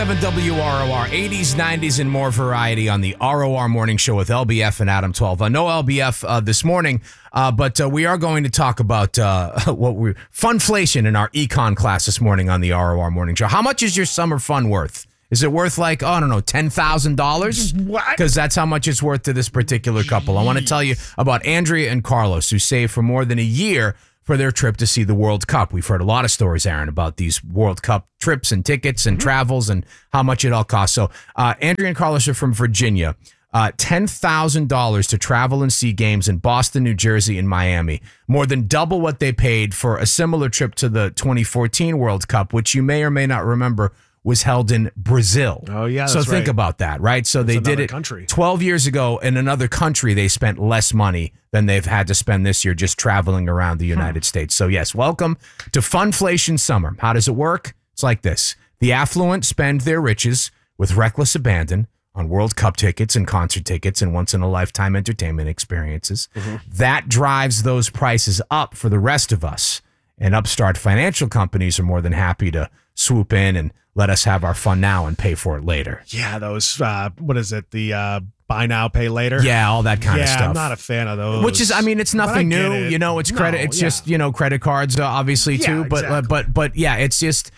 WROR, 80s, 90s, and more variety on the ROR Morning Show with LBF and Adam 12. No LBF this morning, but we are going to talk about funflation in our econ class this morning on the ROR Morning Show. How much is your summer fun worth? Is it worth like, I don't know, $10,000? What? Because that's how much it's worth to this particular couple. I want to tell you about Andrea and Carlos, who saved for more than a year for their trip to see the World Cup. We've heard a lot of stories, Aaron, about these World Cup trips and tickets and travels and how much it all costs. So Andrea and Carlos are from Virginia. $10,000 to travel and see games in Boston, New Jersey, and Miami. More than double what they paid for a similar trip to the 2014 World Cup, which you may or may not remember was held in Brazil. Oh, yeah, so that's think right. about that, right? So they did it country. 12 years ago in another country. They spent less money than they've had to spend this year just traveling around the United States. So yes, welcome to Funflation Summer. How does it work? It's like this. The affluent spend their riches with reckless abandon on World Cup tickets and concert tickets and once-in-a-lifetime entertainment experiences. That drives those prices up for the rest of us. And upstart financial companies are more than happy to swoop in and let us have our fun now and pay for it later. Yeah, those, what is it? The buy now, pay later? Yeah, all that kind of stuff. Yeah, I'm not a fan of those. Which is, I mean, it's nothing But I new. get it. You know, it's credit. No, It's yeah. just, credit cards, obviously, Yeah, too. exactly. But yeah, it's just,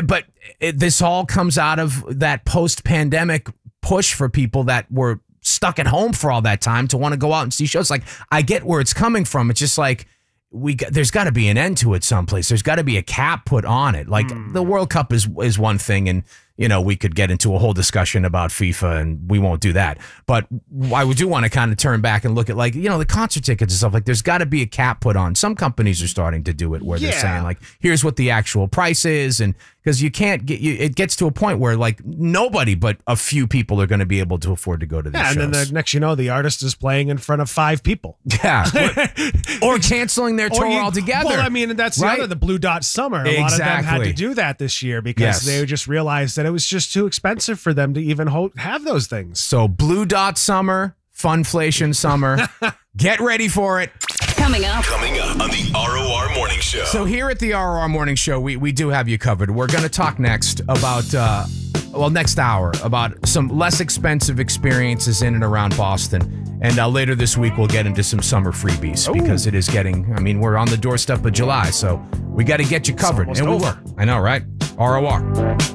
this all comes out of that post-pandemic push for people that were stuck at home for all that time to want to go out and see shows. Like, I get where it's coming from. It's just like, there's got to be an end to it someplace. There's got to be a cap put on it. Like the World Cup is one thing, and we could get into a whole discussion about FIFA, and we won't do that. But I do want to kind of turn back and look at the concert tickets and stuff. Like there's got to be a cap put on. Some companies are starting to do it where they're saying like, here's what the actual price is, and because you can't get it gets to a point where like nobody but a few people are going to be able to afford to go to these shows. And then the next the artist is playing in front of 5 people. Yeah. or canceling their tour altogether. Well, I mean, that's right? the Blue Dot Summer. A lot of them had Exactly. to do that this year because they just realized that it was just too expensive for them to even have those things. So Blue Dot Summer, Funflation Summer. Get ready for it. Coming up on the ROR Morning Show. So here at the ROR Morning Show, we do have you covered. We're going to talk next about, next hour, about some less expensive experiences in and around Boston. And later this week, we'll get into some summer freebies because it is we're on the doorstep of July. So we got to get you covered. almost And we over. will. I know, right? ROR.